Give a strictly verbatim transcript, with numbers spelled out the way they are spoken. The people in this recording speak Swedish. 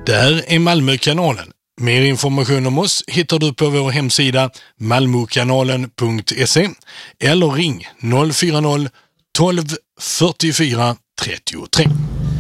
Det här är Malmökanalen. Mer information om oss hittar du på vår hemsida malmokanalen punkt se eller ring noll fyra noll tolv fyrtiofyra trettiotre.